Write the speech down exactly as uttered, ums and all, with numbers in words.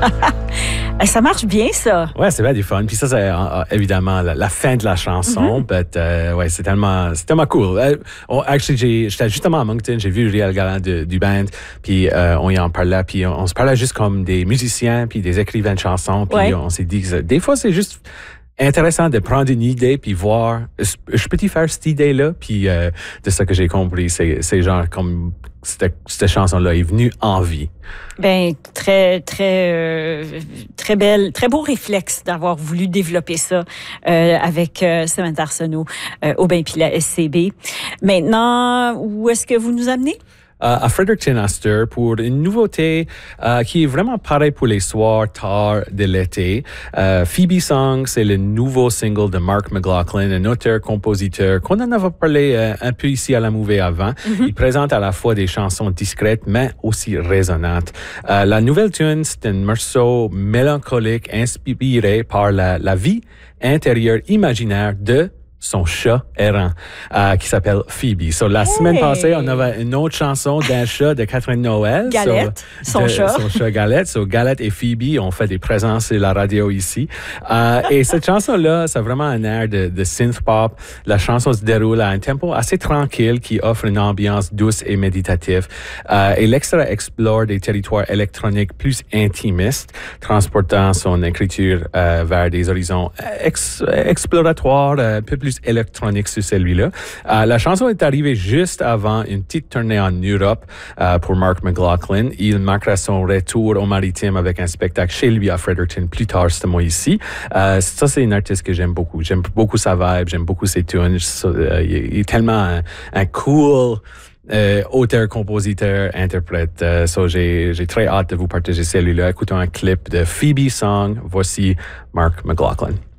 Ça marche bien, ça. Ouais, c'est bien du fun. Puis ça, c'est uh, évidemment la, la fin de la chanson. Mm-hmm. But, uh, ouais, c'est tellement, c'est tellement cool. Uh, oh, actually, j'ai, j'étais justement à Moncton, j'ai vu Uriel Galland de, du band, puis uh, on y en parlait, puis on, on se parlait juste comme des musiciens, puis des écrivains de chansons, puis ouais. on s'est dit que des fois, c'est juste intéressant de prendre une idée puis voir, je peux-tu faire cette idée-là? Puis euh, de ce que j'ai compris, c'est, c'est genre comme cette, cette chanson-là est venue en vie. Ben très très euh, très belle, très beau réflexe d'avoir voulu développer ça euh, avec euh, Samantha Arsenault euh, au Bain puis la S C B. Maintenant, où est-ce que vous nous amenez? Uh, à Fredericton Astor pour une nouveauté uh, qui est vraiment pareil pour les soirs tard de l'été. Uh, Phoebe Song, c'est le nouveau single de Mark McLaughlin, un auteur-compositeur qu'on en avait parlé uh, un peu ici à la Mouvée avant. Mm-hmm. Il présente à la fois des chansons discrètes, mais aussi résonnantes. Uh, la nouvelle tune, c'est un morceau mélancolique inspiré par la, la vie intérieure imaginaire de son chat errant, euh, qui s'appelle Phoebe. So, la hey. semaine passée, on avait une autre chanson d'un chat de Catherine Noël. Galette, so, son de, chat. Son chat Galette. So, Galette et Phoebe ont fait des présences sur la radio ici. Euh, et cette chanson-là, c'est vraiment un air de, de synth-pop. La chanson se déroule à un tempo assez tranquille qui offre une ambiance douce et méditative. Euh, et l'extrait explore des territoires électroniques plus intimistes, transportant son écriture euh, vers des horizons ex- exploratoires, un peu plus électronique sur celui-là. Euh, la chanson est arrivée juste avant une petite tournée en Europe euh, pour Mark McLaughlin. Il marquera son retour au maritime avec un spectacle chez lui à Fredericton plus tard ce mois ici. Euh, ça, c'est une artiste que j'aime beaucoup. J'aime beaucoup sa vibe, j'aime beaucoup ses tunes. Euh, il est tellement un, un cool euh, auteur, compositeur, interprète. Euh, so j'ai, j'ai très hâte de vous partager celui-là. Écoutons un clip de Phoebe Song. Voici Mark McLaughlin.